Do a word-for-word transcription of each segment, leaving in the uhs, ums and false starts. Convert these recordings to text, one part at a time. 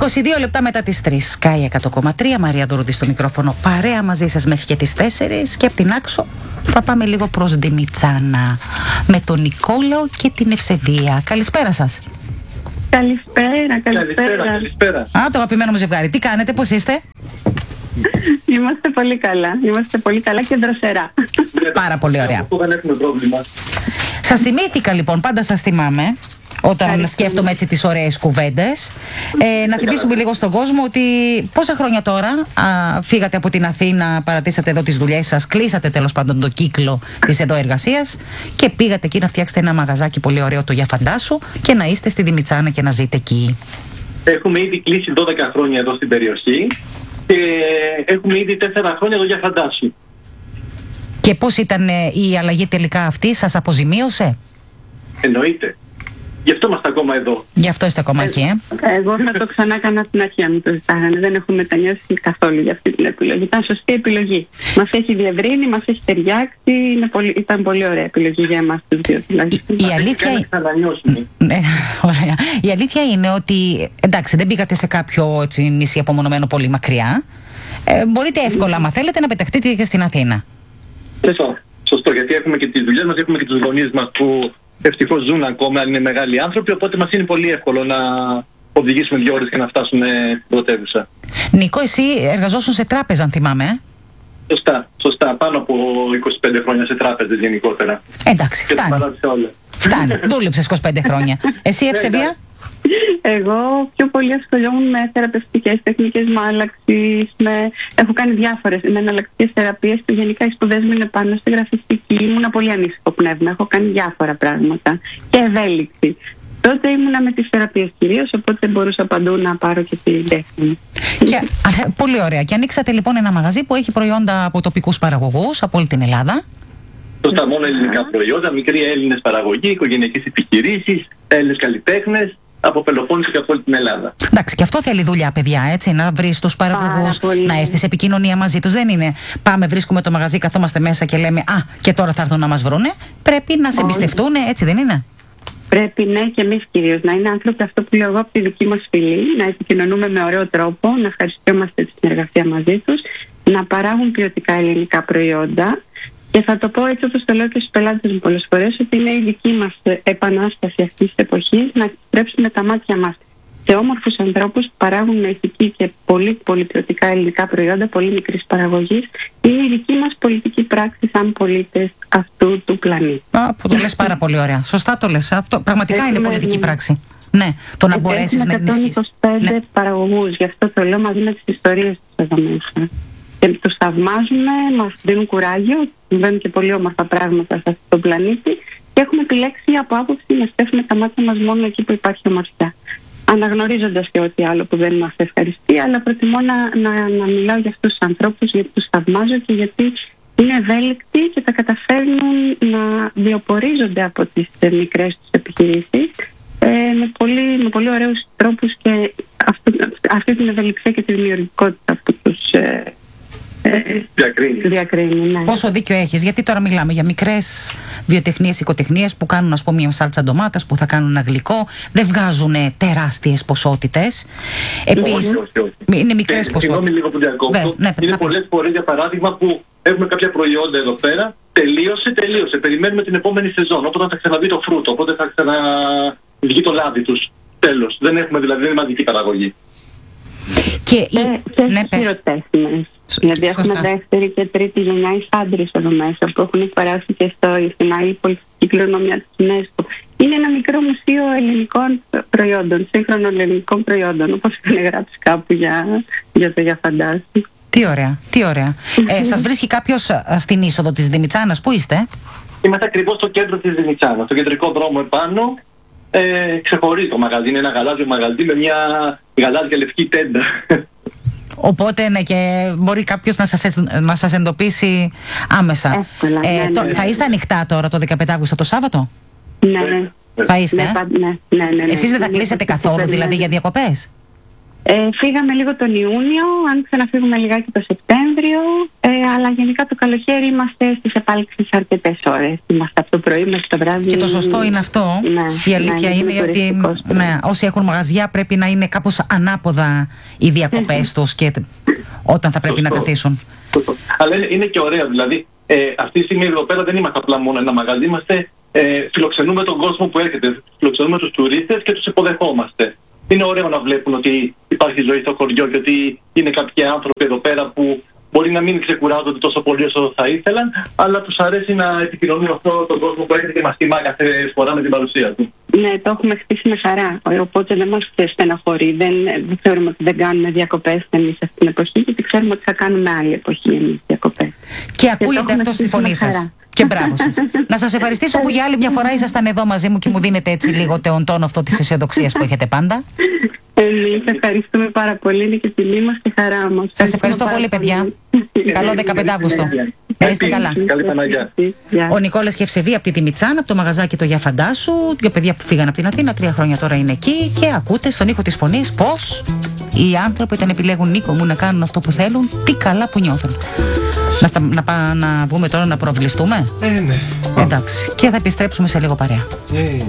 είκοσι δύο λεπτά μετά τις τρεις. Sky εκατό κόμμα τρία. Μαρία Δουρούδη στο μικρόφωνο. Παρέα μαζί σας μέχρι και τις τέσσερις. Και από την άξο θα πάμε λίγο προς Διμιτσάνα. Με τον Νικόλαο και την Ευσεβία. Καλησπέρα σας. Καλησπέρα, καλησπέρα. καλησπέρα. Α, το αγαπημένο μου ζευγάρι. Τι κάνετε, πώς είστε? Είμαστε πολύ καλά. Είμαστε πολύ καλά και δροσερά. Πάρα πολύ ωραία. Αυτό δεν έχουμε πρόβλημα. Σας θυμήθηκα λοιπόν, πάντα σας θυμάμαι όταν Ευχαριστώ. σκέφτομαι έτσι τις ωραίες κουβέντες. Ε, να θυμίσουμε λίγο στον κόσμο ότι πόσα χρόνια τώρα α, φύγατε από την Αθήνα, παρατήσατε εδώ τις δουλειές σας, κλείσατε τέλος πάντων το κύκλο της εδώ εργασίας και πήγατε εκεί να φτιάξετε ένα μαγαζάκι πολύ ωραίο, το Για Φαντάσου, και να είστε στη Διμιτσάνα και να ζείτε εκεί. Έχουμε ήδη κλείσει δώδεκα χρόνια εδώ στην περιοχή και έχουμε ήδη τέσσερα χρόνια εδώ Για Φαντάσου. Και πώς ήταν ε, η αλλαγή τελικά αυτή, σας αποζημίωσε? Εννοείται. Γι' αυτό είμαστε ακόμα εδώ. Γι' αυτό είστε ακόμα εκεί, ε. Εγώ θα το ξανά έκανα στην αρχή αν μου το ζητάγανε. Δεν έχω μετανιώσει καθόλου για αυτή την επιλογή. Ήταν σωστή επιλογή. Μας έχει διευρύνει, μας έχει ταιριάξει. Είναι πολύ, ήταν πολύ ωραία επιλογή για εμάς τους δύο. Η, η, αλήθεια... ναι, ωραία. Η αλήθεια είναι ότι εντάξει, δεν πήγατε σε κάποιο έτσι, νησί απομονωμένο πολύ μακριά. Ε, μπορείτε εύκολα, άμα θέλετε, να πεταχτείτε και στην Αθήνα. Σωστό. Σωστό, γιατί έχουμε και τις δουλειές μας, έχουμε και τους γονείς μας που ευτυχώς ζουν ακόμα, είναι μεγάλοι άνθρωποι, οπότε μας είναι πολύ εύκολο να οδηγήσουμε δύο ώρες και να φτάσουμε στην πρωτεύουσα. Νίκο, εσύ εργαζόσουν σε τράπεζα, αν θυμάμαι. Ε? Σωστά, σωστά. Πάνω από είκοσι πέντε χρόνια σε τράπεζες γενικότερα. Εντάξει, και φτάνει. Όλα. Φτάνει, δούλεψες είκοσι πέντε χρόνια. Εσύ, Ευσεβία? Εγώ πιο πολύ ασχολιόμουν με θεραπευτικές τεχνικές μάλαξης, με... έχω κάνει διάφορες με εναλλακτικές θεραπείες που γενικά οι σπουδές μου είναι πάνω στη γραφιστική. Ήμουνα πολύ ανήσυχο πνεύμα, έχω κάνει διάφορα πράγματα και ευέλικτη. Τότε ήμουνα με τις θεραπείες κυρίως, οπότε μπορούσα παντού να πάρω και την τέχνη. Και, α, πολύ ωραία. Και ανοίξατε λοιπόν ένα μαγαζί που έχει προϊόντα από τοπικούς παραγωγούς από όλη την Ελλάδα. Σωστά, μόνο ελληνικά προϊόντα, μικροί Έλληνες παραγωγοί, οικογενειακές επιχειρήσεις, Έλληνες καλλιτέχνες, από Πελοπόννησο και από όλη την Ελλάδα. Εντάξει, και αυτό θέλει δουλειά, παιδιά, έτσι. Να βρεις τους παραγωγούς, να έρθεις σε επικοινωνία μαζί τους. Δεν είναι πάμε, βρίσκουμε το μαγαζί, καθόμαστε μέσα και λέμε α, και τώρα θα έρθουν να μας βρούνε. Πρέπει να σε εμπιστευτούν, έτσι δεν είναι? Πρέπει, ναι, και εμείς κυρίως να είναι άνθρωποι, αυτό που λέω εγώ από τη δική μας φυλή, να επικοινωνούμε με ωραίο τρόπο, να ευχαριστούμε τη συνεργασία μαζί τους, να παράγουν ποιοτικά ελληνικά προϊόντα. Και θα το πω έτσι όπως το λέω και στους πελάτες μου πολλές φορές, ότι είναι η δική μας επανάσταση αυτής της εποχής να στρέψουμε τα μάτια μας σε όμορφους ανθρώπους που παράγουν με ηθική και πολύ πολύ ποιοτικά ελληνικά προϊόντα, πολύ μικρής παραγωγής. Είναι η δική μας πολιτική πράξη σαν πολίτες αυτού του πλανήτη. Α, που το λες πάρα πολύ ωραία. Σωστά το λες. Αυτό πραγματικά έχουμε, είναι πολιτική πράξη. Ναι, το να μπορέσεις να ενισχύσεις. εκατόν είκοσι πέντε ναι. παραγωγούς, γι' αυτό το λέω μαζί με τις ιστορίες τους εδώ μέσα. Και τους θαυμάζουμε, μας δίνουν κουράγιο, συμβαίνουν και πολύ όμορφα πράγματα σε αυτόν τον πλανήτη και έχουμε επιλέξει από άποψη να στέφουμε τα μάτια μας μόνο εκεί που υπάρχει ομορφιά. Αναγνωρίζοντας και ό,τι άλλο που δεν μας ευχαριστεί, αλλά προτιμώ να, να, να μιλάω για αυτούς τους ανθρώπους, γιατί τους θαυμάζω και γιατί είναι ευέλικτοι και τα καταφέρνουν να βιοπορίζονται από τις μικρές τους επιχειρήσεις ε, με, πολύ, με πολύ ωραίους τρόπους και αυτό, αυτή την ευελιξία και τη δημιουργικότητα που τους ε, Διακρίνει. Διακρίνει, ναι. Πόσο δίκιο έχεις, γιατί τώρα μιλάμε για μικρές βιοτεχνίες, οικοτεχνίες που κάνουν, ας πούμε, μια σάλτσα ντομάτας, που θα κάνουν ένα γλυκό, δεν βγάζουν τεράστιες ποσότητες. Επίσης, είναι μικρές ποσότητες. Συγγνώμη λίγο που διακόπτω. Ναι, είναι πολλές φορές, για παράδειγμα, που έχουμε κάποια προϊόντα εδώ πέρα, τελείωσε, τελείωσε. Περιμένουμε την επόμενη σεζόν, οπότε θα ξαναβγεί το φρούτο, οπότε θα ξαναβγεί το λάδι τους. Τέλος. Δεν έχουμε δηλαδή, δεν είναι μαζική παραγωγή. Και, η... ε, και ναι, χειροτέχνες. Δηλαδή έχουμε δεύτερη και τρίτη γενιά άντρες εδώ μέσα που έχουν περάσει και στο, στην άλλη πολιτική κληρονομιά της UNESCO. Είναι ένα μικρό μουσείο ελληνικών προϊόντων, σύγχρονων ελληνικών προϊόντων, όπως είχαν γράψει κάπου για, για το Για Φαντάσου. Τι ωραία, τι ωραία. ε, σας βρίσκει κάποιος στην είσοδο της Διμιτσάνας, πού είστε? Είμαστε ακριβώς στο κέντρο της Διμιτσάνας, στο κεντρικό δρόμο επάνω. Ε, ξεχωρίζει το μαγαζί, είναι ένα γαλάζιο μαγαζί με μια γαλάζια λευκή τέντα. Οπότε ναι, και μπορεί κάποιος να σας, να σας εντοπίσει άμεσα. Εύκολα, ε, ναι, το, ναι, ναι. Θα είστε ανοιχτά τώρα το δεκαπέντε Αυγούστου το Σάββατο? Ναι, ναι. Θα είστε? Ναι, ναι, ναι, ναι, ναι. Εσείς δεν θα κλείσετε καθόλου δηλαδή για διακοπές? Ε, φύγαμε λίγο τον Ιούνιο, αν ξαναφύγουμε λιγάκι το Σεπτέμβριο, ε, αλλά γενικά το καλοκαίρι είμαστε στις επάλξεις αρκετές ώρες. Είμαστε από το πρωί μέχρι το βράδυ. Και το σωστό είναι αυτό. Ναι, η αλήθεια ναι, είναι, είναι ότι ναι, όσοι έχουν μαγαζιά πρέπει να είναι κάπως ανάποδα οι διακοπές τους και όταν θα πρέπει σωστό. να καθίσουν. Σωστό. Αλλά είναι, είναι και ωραίο, δηλαδή ε, αυτή τη στιγμή εδώ πέρα δεν είμαστε απλά μόνο ένα μαγαζί, είμαστε, ε, φιλοξενούμε τον κόσμο που έρχεται, φιλοξενούμε τους τουρίστες και τους υποδεχόμαστε. Είναι ωραίο να βλέπουν ότι υπάρχει ζωή στο χωριό και ότι είναι κάποιοι άνθρωποι εδώ πέρα που μπορεί να μην ξεκουράζονται τόσο πολύ όσο θα ήθελαν, αλλά τους αρέσει να επικοινωνούν αυτό τον κόσμο που έρχεται και μας τιμά κάθε φορά με την παρουσία του. Ναι, το έχουμε χτίσει με χαρά. Οπότε δεν μας στεναχωρεί. Δεν, δεν θεωρούμε ότι δεν κάνουμε διακοπές εμείς αυτήν την εποχή, γιατί ξέρουμε ότι θα κάνουμε άλλη εποχή εμείς διακοπές. Και ακούγεται αυτό στη φωνή σας. Και μπράβο σας. Να σας ευχαριστήσω που για άλλη μια φορά ήσασταν εδώ μαζί μου και μου δίνετε έτσι λίγο τον τόνο αυτό της αισιοδοξίας που έχετε πάντα. Εμείς ευχαριστούμε πάρα πολύ, είναι και τιμή μας και χαρά μας. Σας ευχαριστώ πολύ, παιδιά. Καλό δεκαπέντε Αυγούστου. Να είστε καλά. Ο Νικόλας Κευσεβή από τη Δημητσάν, από το μαγαζάκι το Για Φαντάσου. Δύο παιδιά που φύγαν από την Αθήνα, τρία χρόνια τώρα είναι εκεί και ακούτε στον ήχο της φωνής πως οι άνθρωποι όταν επιλέγουν, Νίκο μου, να κάνουν αυτό που θέλουν, τι καλά που νιώθουν. Να, στα, να, πά, να βγούμε τώρα να προβληστούμε. Ε, ναι. Εντάξει. Και θα επιστρέψουμε σε λίγο παρέα. Ε.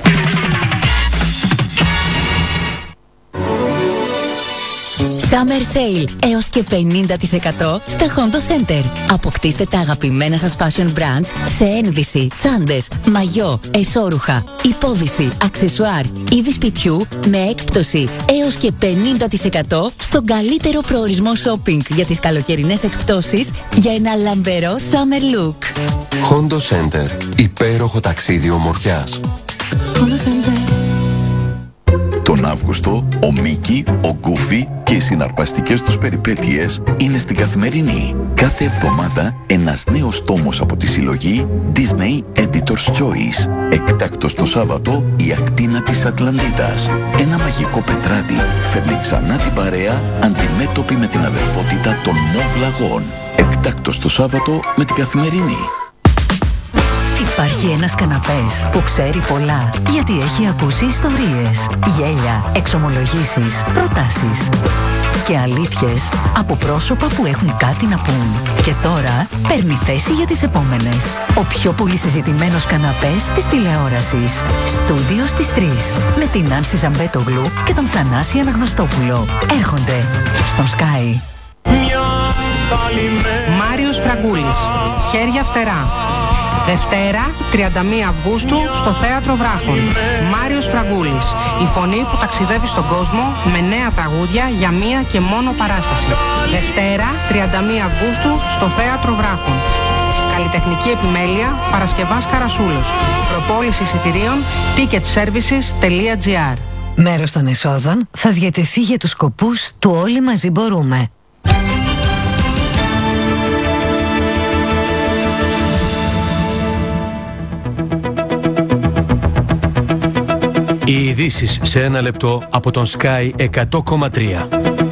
Summer Sale έως και πενήντα τοις εκατό στα Hondo Center. Αποκτήστε τα αγαπημένα σας fashion brands σε ένδυση, τσάντες, μαγιό, εσώρουχα, υπόδυση, αξεσουάρ, είδη σπιτιού με έκπτωση έως και πενήντα τοις εκατό στον καλύτερο προορισμό shopping για τις καλοκαιρινές εκπτώσεις για ένα λαμπερό summer look. Hondo Center. Υπέροχο ταξίδι ομορφιάς. Hondo Center. Τον Αύγουστο, ο Μίκη, ο Γκούφι και οι συναρπαστικές τους περιπέτειες είναι στην Καθημερινή. Κάθε εβδομάδα ένας νέος τόμος από τη συλλογή Disney Editor's Choice. Εκτάκτος το Σάββατο, η ακτίνα της Ατλαντίδας. Ένα μαγικό πετράτη φέρνει ξανά την παρέα αντιμέτωπη με την αδερφότητα των Μοβ Λαγών. Εκτάκτος το Σάββατο με την Καθημερινή. Υπάρχει ένας καναπές που ξέρει πολλά, γιατί έχει ακούσει ιστορίες, γέλια, εξομολογήσεις, προτάσεις και αλήθειες από πρόσωπα που έχουν κάτι να πούν. Και τώρα παίρνει θέση για τις επόμενες. Ο πιο πολύ συζητημένος καναπές της τηλεόρασης. Στούντιο στις τρεις. Με την Άνση Ζαμπέτογλου και τον Θανάση Αναγνωστόπουλο. Έρχονται στον Sky. Μάριος Φραγκούλης. Χέρια φτερά. Δευτέρα, τριάντα μία Αυγούστου, στο Θέατρο Βράχων. Μάριος Φραγκούλης, η φωνή που ταξιδεύει στον κόσμο με νέα τραγούδια για μία και μόνο παράσταση. Δευτέρα, τριάντα μία Αυγούστου, στο Θέατρο Βράχων. Καλλιτεχνική επιμέλεια, Παρασκευάς Καρασούλος. Προπόληση εισιτηρίων, ticket services τελεία τζι άρ. Μέρος των εσόδων θα διατεθεί για τους σκοπούς του Όλοι Μαζί Μπορούμε. Οι ειδήσεις σε ένα λεπτό από τον Sky εκατό κόμμα τρία.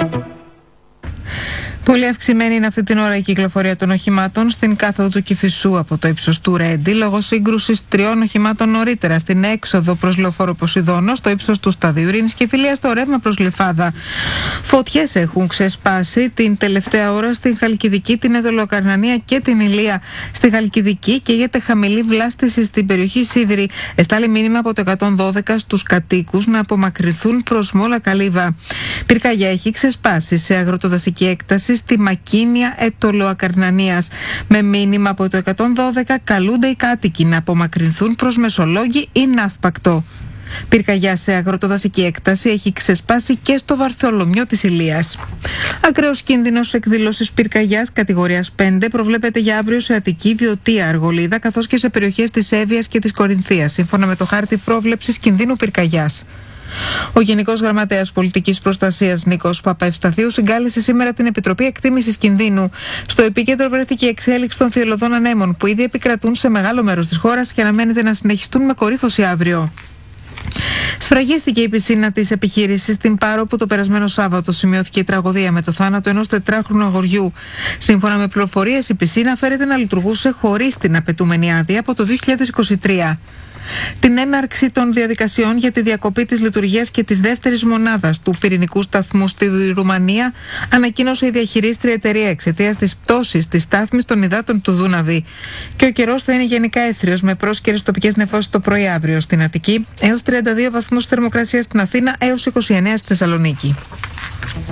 Πολύ αυξημένη είναι αυτή την ώρα η κυκλοφορία των οχημάτων στην κάθοδο του Κηφισού από το ύψος του Ρέντι, λόγω σύγκρουσης τριών οχημάτων νωρίτερα στην έξοδο προς Λεωφόρο Ποσειδώνο, στο ύψος του Σταδίου Ειρήνης και Φιλίας, στο ρεύμα προς Γλυφάδα. Φωτιές έχουν ξεσπάσει την τελευταία ώρα στην Χαλκιδική, την Εδωλοκαρνανία και την Ηλία. Στη Χαλκιδική καίγεται χαμηλή βλάστηση στην περιοχή Σίβηρη. Εστάλει μήνυμα από το εκατόν δώδεκα στους κατοίκους να απομακρυνθούν προς Μόλα Καλύβα. Πυρκαγιά έχει ξεσπάσει σε αγροτοδασική έκταση στη Μακίνια Ετωλοακαρνανίας. Με μήνυμα από το εκατόν δώδεκα καλούνται οι κάτοικοι να απομακρυνθούν προς Μεσολόγγι ή Ναύπακτο. Πυρκαγιά σε αγροτοδασική έκταση έχει ξεσπάσει και στο Βαρθολομιό της Ηλίας. Ακραίος κίνδυνος εκδήλωσης πυρκαγιάς κατηγορίας πέντε προβλέπεται για αύριο σε Αττική, Βιωτία, Αργολίδα καθώς και σε περιοχές της Εύβοιας και της Κορινθίας, σύμφωνα με το χάρτη πρόβλεψης κινδύνου πυρκαγιάς. Ο Γενικός Γραμματέας Πολιτικής Προστασίας Νίκος Παπαευσταθίου συγκάλεσε σήμερα την Επιτροπή Εκτίμησης Κινδύνου. Στο επίκεντρο βρέθηκε η εξέλιξη των θυελλωδών ανέμων που ήδη επικρατούν σε μεγάλο μέρος της χώρας και αναμένεται να συνεχιστούν με κορύφωση αύριο. Σφραγίστηκε η πισίνα της επιχείρησης στην Πάρο, που το περασμένο Σάββατο σημειώθηκε η τραγωδία με το θάνατο ενός τετράχρονου αγοριού. Σύμφωνα με πληροφορίες, η πισίνα φέρεται να λειτουργούσε χωρίς την απαιτούμενη άδεια από το δύο χιλιάδες είκοσι τρία. την έναρξη των διαδικασιών για τη διακοπή της λειτουργίας και της δεύτερης μονάδας του πυρηνικού σταθμού στη Ρουμανία ανακοίνωσε η διαχειρίστρια εταιρεία εξαιτίας της πτώσης της στάθμης των υδάτων του Δούναβη. Και ο καιρός θα είναι γενικά έθριος με πρόσκαιρες τοπικές νεφώσεις το πρωί αύριο στην Αττική, έως τριάντα δύο βαθμούς θερμοκρασία στην Αθήνα, έως είκοσι εννέα στη Θεσσαλονίκη.